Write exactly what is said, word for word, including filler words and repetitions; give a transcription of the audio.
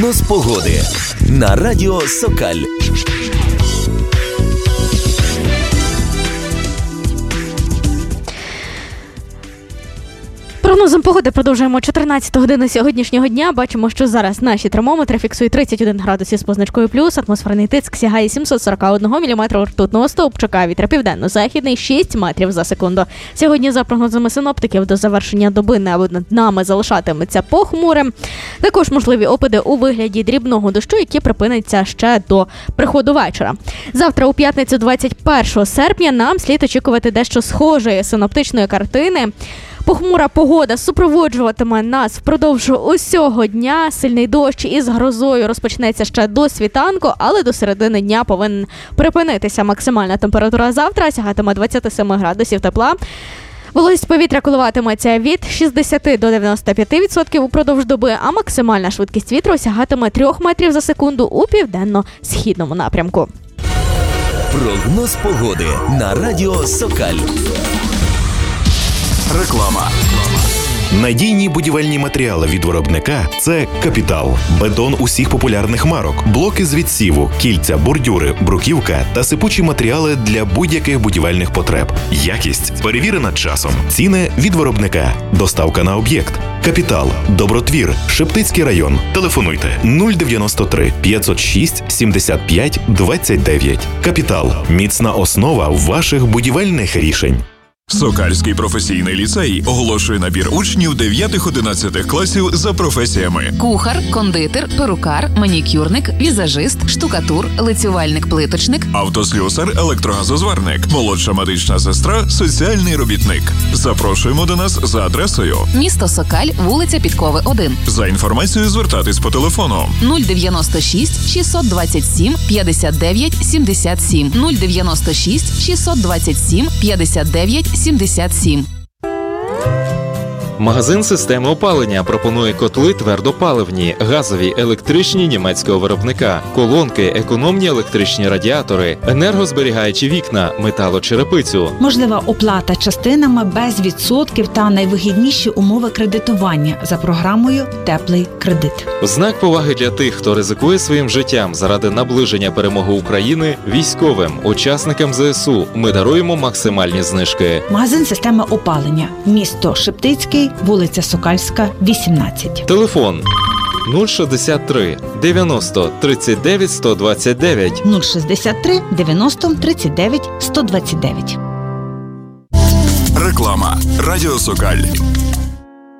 З погоди на радіо Сокаль. Прогнозом погоди продовжуємо чотирнадцяту годину сьогоднішнього дня. Бачимо, що зараз наші термометри фіксують тридцять один градусів з позначкою плюс, атмосферний тиск сягає сімсот сорок один міліметр ртутного стовпчика, вітер південно-західний шість метрів за секунду. Сьогодні, за прогнозами синоптиків, до завершення доби небо над нами залишатиметься похмурим. Також можливі опади у вигляді дрібного дощу, які припиняться ще до приходу вечора. Завтра, у п'ятницю двадцять першого серпня, нам слід очікувати дещо схожої синоптичної картини. Похмура погода супроводжуватиме нас впродовж усього дня. Сильний дощ із грозою розпочнеться ще до світанку, але до середини дня повинен припинитися. Максимальна температура завтра сягатиме двадцять сім градусів тепла. Вологість повітря коливатиметься від шістдесят до дев'яноста п'яти відсотків упродовж доби, а максимальна швидкість вітру сягатиме три метрів за секунду у південно-східному напрямку. Прогноз погоди на радіо Сокаль. Реклама. Надійні будівельні матеріали від виробника – це «Капітал». Бетон усіх популярних марок, блоки з відсіву, кільця, бордюри, бруківка та сипучі матеріали для будь-яких будівельних потреб. Якість перевірена часом. Ціни від виробника. Доставка на об'єкт. «Капітал», Добротвір, Шептицький район. Телефонуйте нуль дев'яносто три п'ятсот шість сімдесят п'ять двадцять дев'ять. «Капітал» – міцна основа ваших будівельних рішень. Сокальський професійний ліцей оголошує набір учнів дев'ятих-одинадцятих класів за професіями: кухар, кондитер, перукар, манікюрник, візажист, штукатур, лицювальник-плиточник, автослюсар, електрогазозварник, молодша медична сестра, соціальний робітник. Запрошуємо до нас за адресою: місто Сокаль, вулиця Підкови, один. За інформацією звертатись по телефону нуль дев'яносто шість шістсот двадцять сім п'ятдесят дев'ять сімдесят сім нуль дев'яносто шість шістсот двадцять сім п'ятдесят дев'ять сімдесят сім. Магазин системи опалення пропонує котли твердопаливні, газові, електричні німецького виробника, колонки, економні електричні радіатори, енергозберігаючі вікна, металочерепицю. Можлива оплата частинами без відсотків та найвигідніші умови кредитування за програмою «Теплий кредит». В знак поваги для тих, хто ризикує своїм життям заради наближення перемоги України, військовим, учасникам зе ес у ми даруємо максимальні знижки. Магазин системи опалення. Місто Шептицький, вулиця Сокальська, вісімнадцять. Телефон нуль шістдесят три дев'яносто тридцять дев'ять сто двадцять дев'ять. нуль шістдесят три дев'яносто тридцять дев'ять сто двадцять дев'ять. Реклама. Радіо Сокаль.